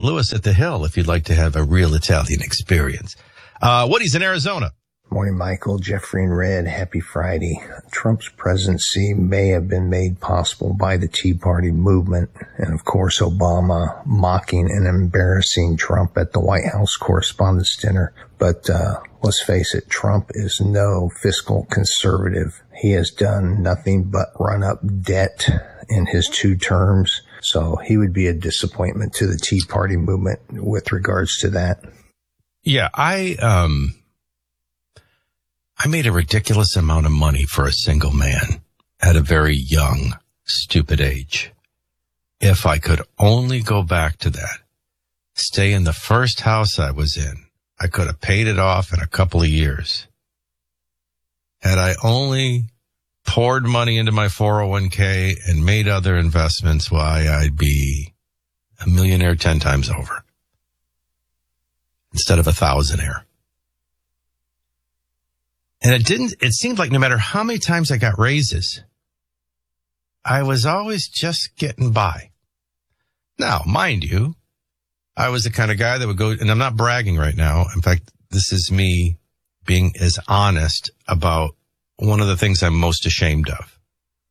Louis at the Hill if you'd like to have a real Italian experience. Woody's in Arizona. Morning, Michael, Jeffrey, and Red. Happy Friday. Trump's presidency may have been made possible by the Tea Party movement and, of course, Obama mocking and embarrassing Trump at the White House Correspondents' Dinner. But let's face it, Trump is no fiscal conservative. He has done nothing but run up debt in his 2 terms. So he would be a disappointment to the Tea Party movement with regards to that. Yeah, I made a ridiculous amount of money for a single man at a very young, stupid age. If I could only go back to that, stay in the first house I was in, I could have paid it off in a couple of years. Had I only poured money into my 401k and made other investments, why, I'd be a millionaire 10 times over instead of a thousandaire. And it seemed like no matter how many times I got raises, I was always just getting by. Now, mind you, I was the kind of guy that would go, and I'm not bragging right now. In fact, this is me being as honest about one of the things I'm most ashamed of.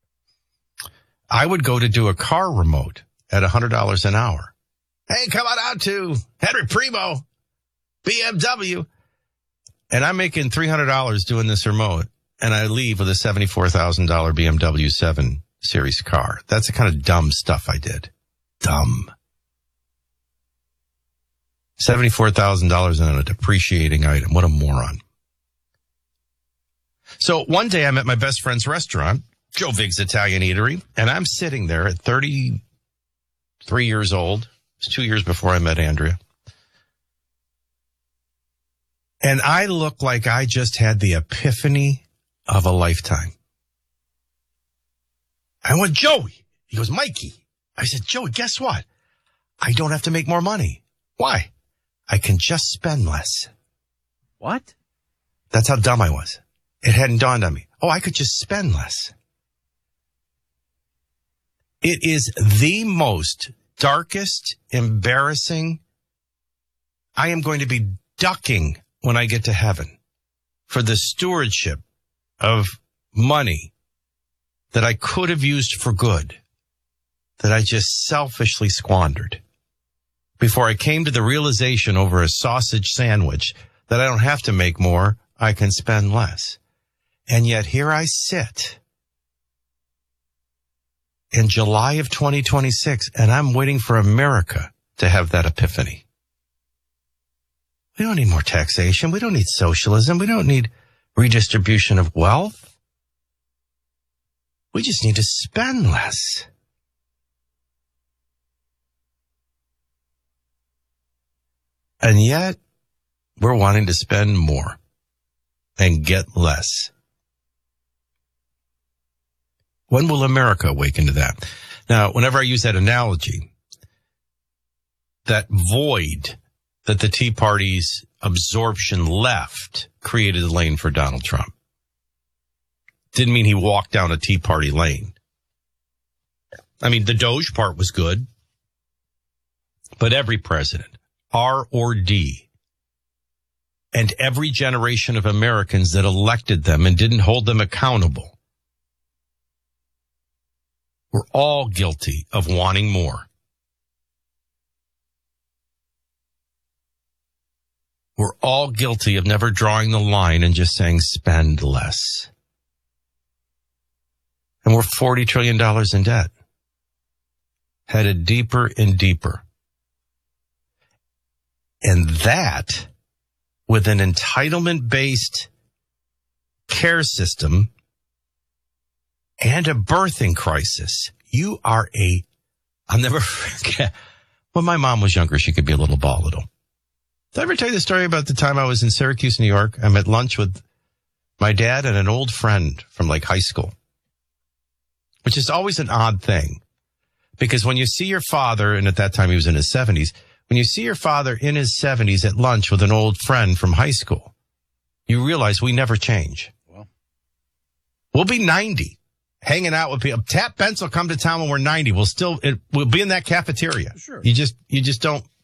I would go to do a car remote at $100 an hour. Hey, come on out to Henry Primo, BMW. And I'm making $300 doing this remote, and I leave with a $74,000 BMW 7 Series car. That's the kind of dumb stuff I did. Dumb. $74,000 on a depreciating item. What a moron. So one day I'm at my best friend's restaurant, Joe Vig's Italian Eatery, and I'm sitting there at 33 years old. It was 2 years before I met Andrea. And I look like I just had the epiphany of a lifetime. I went, Joey. He goes, Mikey. I said, Joey, guess what? I don't have to make more money. Why? I can just spend less. What? That's how dumb I was. It hadn't dawned on me. Oh, I could just spend less. It is the most darkest, embarrassing. I am going to be ducking when I get to heaven for the stewardship of money that I could have used for good, that I just selfishly squandered before I came to the realization over a sausage sandwich that I don't have to make more, I can spend less. And yet here I sit in July of 2026, and I'm waiting for America to have that epiphany. We don't need more taxation. We don't need socialism. We don't need redistribution of wealth. We just need to spend less. And yet, we're wanting to spend more and get less. When will America awaken to that? Now, whenever I use that analogy, that void that the Tea Party's absorption left created a lane for Donald Trump. Didn't mean he walked down a Tea Party lane. I mean, the Doge part was good, but every president, R or D, and every generation of Americans that elected them and didn't hold them accountable were all guilty of wanting more. We're all guilty of never drawing the line and just saying spend less. And we're $40 trillion in debt, headed deeper and deeper. And that, with an entitlement-based care system and a birthing crisis, I'll never forget. When my mom was younger, she could be a little volatile. Did I ever tell you the story about the time I was in Syracuse, New York? I'm at lunch with my dad and an old friend from like high school, which is always an odd thing because when you see your father, and at that time he was in his 70s, when you see your father in his 70s at lunch with an old friend from high school, you realize we never change. We'll be 90, hanging out with people. Tap Bents will come to town when we're 90. We'll be in that cafeteria. Sure. You just don't